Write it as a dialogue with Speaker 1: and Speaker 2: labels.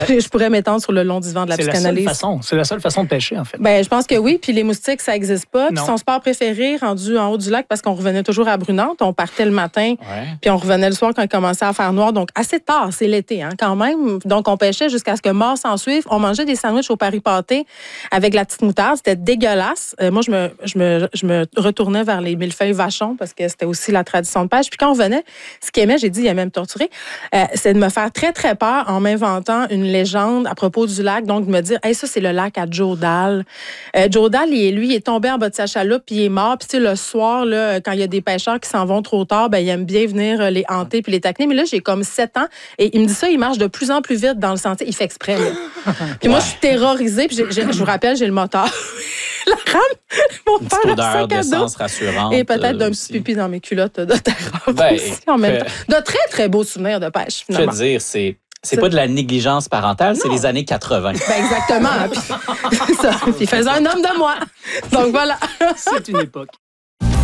Speaker 1: Je pourrais m'étendre sur le long divan de la psychanalyse.
Speaker 2: C'est la seule façon de pêcher, en fait.
Speaker 1: Ben, je pense que oui. Puis les moustiques, ça n'existe pas. Puis
Speaker 2: Non.
Speaker 1: son sport préféré, rendu en haut du lac, parce qu'on revenait toujours à Brunante. On partait le matin, puis on revenait le soir quand il commençait à faire noir. Donc, assez tard, c'est l'été, quand même. Donc, on pêchait jusqu'à ce que mort s'en suive. On mangeait des sandwichs au Paris pâté avec la petite moutarde. C'était dégueulasse. Moi, je me retournais vers les millefeuilles vachons parce que c'était aussi la tradition de pêche. Puis quand on venait, ce qu'il aimait, j'ai dit, il a même torturé, c'est de me faire très, très peur en m'inventant une légende à propos du lac. Donc, de me dire, hey, ça, c'est le lac à Joe Dahl. Joe Dahl, lui, il est tombé en bas de sa chaloupe, puis il est mort. Puis, tu sais, le soir, là, quand il y a des pêcheurs qui s'en vont trop tard, ben, il aime bien venir les hanter puis les taquiner. Mais là, j'ai comme 7 ans et il me dit ça, il marche de plus en plus vite dans le sentier. Il fait exprès, là. Puis moi, je suis terrorisée. Puis, je vous rappelle, j'ai le moteur. La rame, mon
Speaker 3: Une
Speaker 1: père
Speaker 3: petite
Speaker 1: a
Speaker 3: odeur
Speaker 1: sac à dos.
Speaker 3: d'essence rassurante.
Speaker 1: Et peut-être d'un
Speaker 3: aussi.
Speaker 1: petit pipi dans mes culottes de terreur
Speaker 3: Ben,
Speaker 1: aussi en même temps. De très, très beaux souvenirs de pêche,
Speaker 3: Je veux
Speaker 1: finalement.
Speaker 3: dire, c'est pas de la négligence parentale, c'est les années 80.
Speaker 1: Ben exactement. Puis, ça. Puis il faisait un homme de moi. Donc voilà.
Speaker 2: C'est une époque.